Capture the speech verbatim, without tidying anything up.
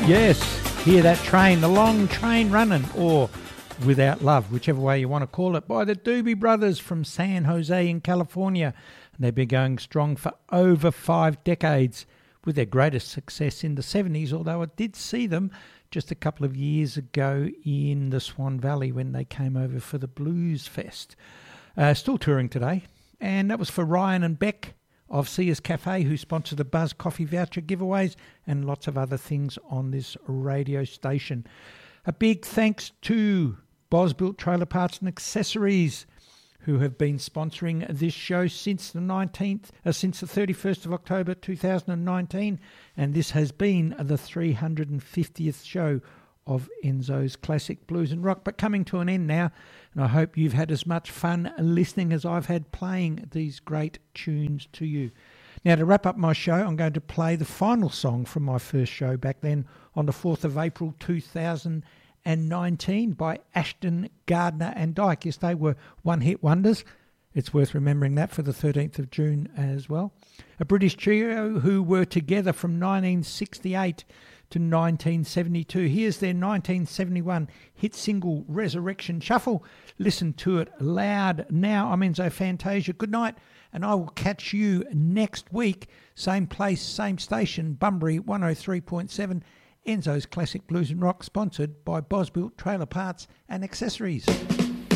Yes, hear that train, the long train running, or Without Love, whichever way you want to call it, by the Doobie Brothers from San Jose in California. And they've been going strong for over five decades, with their greatest success in the seventies, although I did see them just a couple of years ago in the Swan Valley when they came over for the Blues Fest. Uh, still touring today, and that was for Ryan and Beck of Sears Cafe, who sponsor the Buzz Coffee voucher giveaways and lots of other things on this radio station. A big thanks to Bosbuilt Trailer Parts and Accessories, who have been sponsoring this show since the nineteenth, uh, since the thirty-first of October two thousand nineteen, and this has been the three hundred fiftieth show of Enzo's Classic Blues and Rock, but coming to an end now, and I hope you've had as much fun listening as I've had playing these great tunes to you. Now, to wrap up my show, I'm going to play the final song from my first show back then on the fourth of April two thousand nineteen by Ashton, Gardner and Dyke. Yes, they were one-hit wonders. It's worth remembering that for the thirteenth of June as well. A British trio who were together from nineteen sixty-eight to nineteen seventy-two. Here's their nineteen seventy-one hit single, Resurrection Shuffle. Listen to it loud now. I'm Enzo Fantasia. Good night, and I will catch you next week. Same place, same station, Bunbury one oh three point seven. Enzo's Classic Blues and Rock, sponsored by Bosbuilt Trailer Parts and Accessories.